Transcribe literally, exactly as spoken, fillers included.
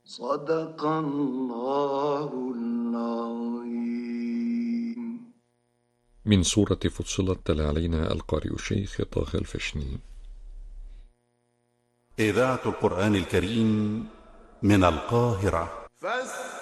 صدق الله العظيم. من سورة فصلت تلا علينا القارئ الشيخ طه الفشني. إذاعة القرآن الكريم من القاهرة.